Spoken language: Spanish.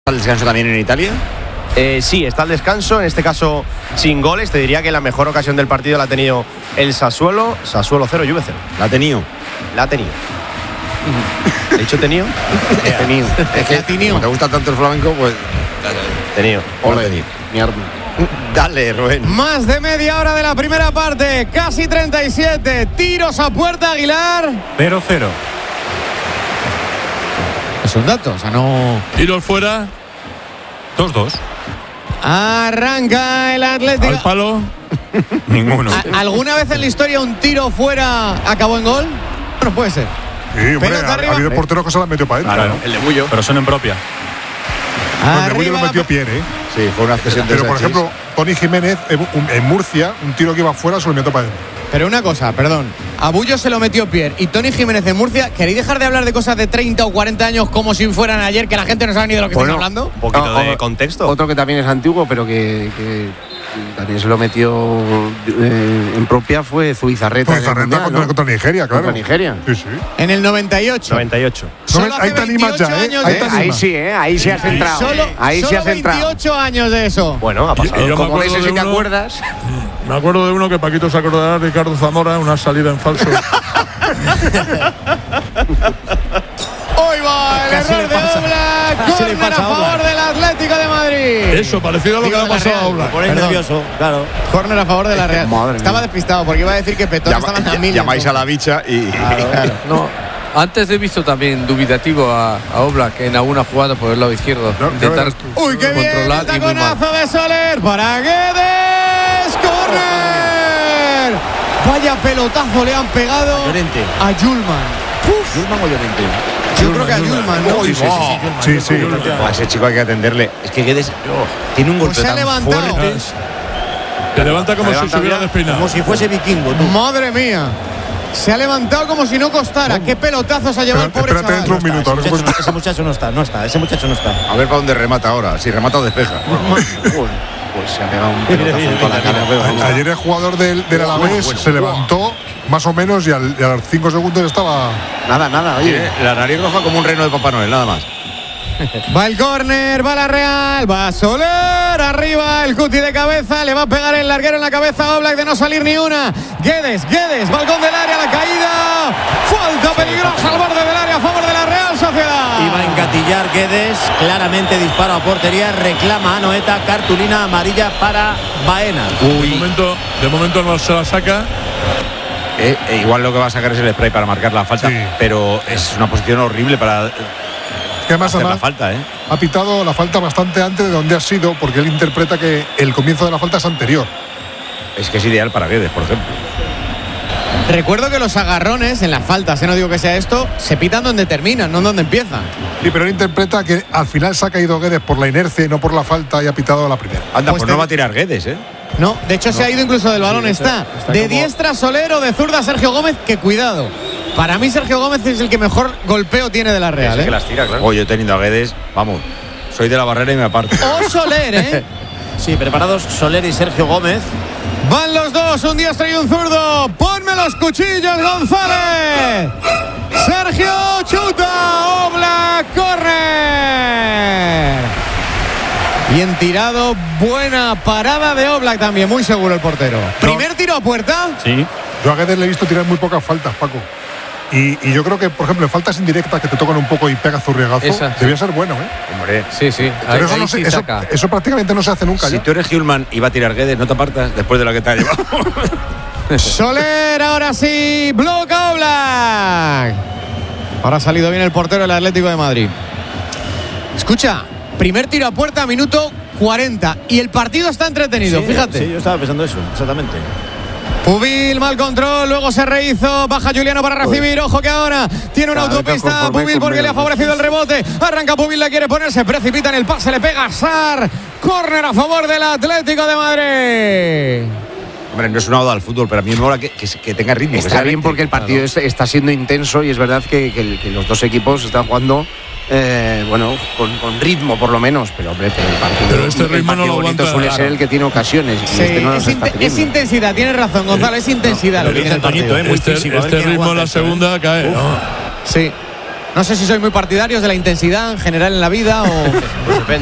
¿Al descanso también en Italia? Sí, está al descanso, en este caso sin goles. Te diría que la mejor ocasión del partido la ha tenido el Sassuolo. Sassuolo 0, Juve 0. La ha tenido. ¿He dicho tenido? Tenido. Es que como te gusta tanto el flamenco, pues... Tenido. Ole. Dale, Rubén. Más de media hora de la primera parte, casi 37. Tiros a puerta, Aguilar. 0-0. Es un dato, o sea, no... Tiros fuera. 2-2. Arranca el Atlético. Al palo. Ninguno. ¿Alguna vez en la historia un tiro fuera acabó en gol? No puede ser. Sí, hombre, Pelota ha arriba. habido porteros que se la han metido para adentro. Claro, El de Bullo. pero son en propia. El de Bullo lo metió Pierre, ¿eh? Sí, fue una cesión de Pero, por Sánchez. ejemplo, Tony Jiménez, en Murcia, un tiro que iba fuera se lo metió para adentro. Pero una cosa, perdón. A Bullo se lo metió Pierre y Tony Jiménez en Murcia. ¿Queréis dejar de hablar de cosas de 30 o 40 años como si fueran ayer, que la gente no sabe ni de lo que estamos hablando? Un poquito de contexto. Otro que también es antiguo, pero que también se lo metió en propia fue Zubizarreta. Contra Nigeria, claro. Contra Nigeria. Sí, sí. En el 98. 98. Solo hace Ahí te animas 28 ya, ¿eh? años Ahí de te eso. animas. Ahí sí has entrado. Ahí sí has entrado. 28 años de eso. Bueno, ha pasado. Y yo me Como de acuerdo ese de si te uno- acuerdas. Me acuerdo de uno que Paquito se acordará, Ricardo Zamora, una salida en falso. Hoy va el Casi error le de pasa. Oblak. Casi le Córner a pasa a favor Oblak. del Atlético de Madrid. Eso, parecido a lo que Digo, le ha de la pasado a Real. Oblak. Pone Perdón. nervioso, claro. Córner a favor de la Real. Madre Estaba mía. despistado porque iba a decir que Petón estaba en la mil. Llamáis a la bicha y... Claro. No, antes he visto también dubitativo a Oblak en alguna jugada por el lado izquierdo. No, Intentar ya verás tú. Uy, qué bien, el controlar y muy mal. taconazo de Soler para Guedes. ¡Córner! Vaya pelotazo le han pegado Llorente. a Yulman. ¿Yulman o Llorente? Yo creo que a Yulman, ¿no? Sí. A ese chico hay que atenderle. Es que Guedes tiene un Pues golpe se ha tan levantado. fuerte. Te levanta como si se hubiera despeinado. Como si fuese vikingo, tú. Madre mía. Se ha levantado como si no costara. Qué pelotazo se ha llevado el pobre Espérate dentro de chaval. un minuto. ahora después- Ese muchacho no está. Ese muchacho no está. A ver para dónde remata ahora. Si remata o despeja. Pues se ha pegado un pelotazo en toda la cara. Ayer el jugador del Alavés se levantó más o menos y a los 5 segundos estaba... Nada, oye. Tiene la nariz roja como un reno de Papá Noel, nada más. Va el córner, va la Real, va Soler, arriba el cuti de cabeza, le va a pegar el larguero en la cabeza a Oblak de no salir ni una. Guedes, balcón del área, la caída, falta peligrosa al borde del área a favor de la Real Sociedad. Iba a engatillar Guedes, claramente disparo a portería, reclama a Noeta, cartulina amarilla para Baena. De momento no se la saca. Igual lo que va a sacar es el spray para marcar la falta, Sí. pero es una posición horrible para Que además, hacer la falta, ¿eh? ha pitado la falta bastante antes de donde ha sido, porque él interpreta que el comienzo de la falta es anterior. Es que es ideal para Guedes, por ejemplo. Recuerdo que los agarrones en las faltas, no digo que sea esto, se pitan donde terminan, no donde empiezan. Sí, pero él interpreta que al final se ha caído Guedes por la inercia y no por la falta y ha pitado la primera. Anda, Pues pues no va a tirar Guedes, ¿eh? No, de hecho se ha ido incluso del balón, está de diestra Soler o de zurda Sergio Gómez, que cuidado. Para mí Sergio Gómez es el que mejor golpeo tiene de la Real, Es ¿eh? que las tira, claro. Oye, yo teniendo a Guedes, vamos, soy de la barrera y me aparto. O Soler, ¿eh? Sí, preparados Soler y Sergio Gómez. Van los dos, un diestro y un zurdo. Ponme los cuchillos, González. Sergio chuta, Oblak, córner. Bien tirado, buena parada de Oblak también, muy seguro el portero. Primer tiro a puerta. Sí. Yo a Guedes le he visto tirar muy pocas faltas, Paco. Y yo creo que, por ejemplo, en faltas indirectas que te tocan un poco y pegas zurriagazo, Esa. debía ser bueno, ¿eh? Hombre, Sí. Pero eso, Ahí no se- sí eso- saca. eso prácticamente no se hace nunca. si ya. tú eres Hjulman y va a tirar Guedes, no te apartas después de lo que te ha llevado. Soler, ahora sí, bloca Oblak. Ahora ha salido bien el portero del Atlético de Madrid. Escucha, primer tiro a puerta, minuto 40. Y el partido está entretenido, Sí, fíjate. Sí, yo estaba pensando eso, exactamente. Pubil, mal control, luego se rehizo, baja Juliano para recibir, ojo que ahora tiene una Cada vez autopista conforme Pubil con porque le ha menos. favorecido el rebote, arranca Pubil, la quiere poner, se precipita en el pase, le pega a Sar, córner a favor del Atlético de Madrid. Hombre, no es una oda al fútbol, pero a mí me mola que tenga ritmo. que Está sea bien porque el partido está siendo intenso y es verdad que los dos equipos están jugando con ritmo por lo menos, pero hombre, el partido, Pero este el ritmo no partido lo bonito aguanta, suele claro. ser el que tiene ocasiones y Sí, este no las está es teniendo. intensidad, tienes razón, Gonzalo, es intensidad lo que tiene el partido. Muy Este físico, a ver ritmo quién en la aguanta esto, segunda cae. No. Sí. No sé si sois muy partidarios de la intensidad en general en la vida o... Pues depende.